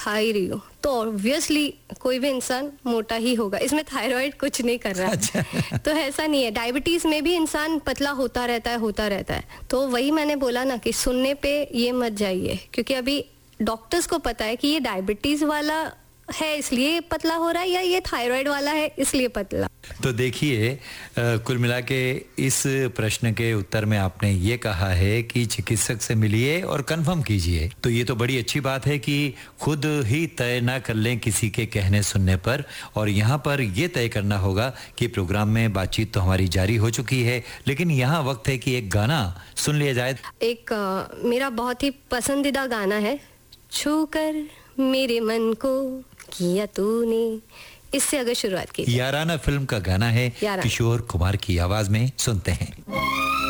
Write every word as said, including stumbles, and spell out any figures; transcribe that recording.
खा ही रही हूँ तो ऑब्वियसली कोई भी इंसान मोटा ही होगा, इसमें थायराइड कुछ नहीं कर रहा है। अच्छा। तो ऐसा नहीं है, डायबिटीज में भी इंसान पतला होता रहता है होता रहता है तो वही मैंने बोला ना कि सुनने पे ये मत जाइए, क्योंकि अभी डॉक्टर्स को पता है कि ये डायबिटीज वाला है इसलिए पतला हो रहा है या ये थायराइड वाला है इसलिए पतला। तो देखिए, कुल मिला के इस प्रश्न के उत्तर में आपने ये कहा है कि चिकित्सक से मिलिए और कंफर्म कीजिए। तो ये तो बड़ी अच्छी बात है कि खुद ही तय ना कर लें किसी के कहने सुनने पर। और यहाँ पर ये तय करना होगा कि प्रोग्राम में बातचीत तो हमारी जारी हो चुकी है, लेकिन यहाँ वक्त है कि एक गाना सुन लिया जाए। एक आ, मेरा बहुत ही पसंदीदा गाना है, छू कर मेरे मन को किया तूने, इससे अगर शुरुआत की। याराना फिल्म का गाना है, किशोर कुमार की आवाज में सुनते हैं।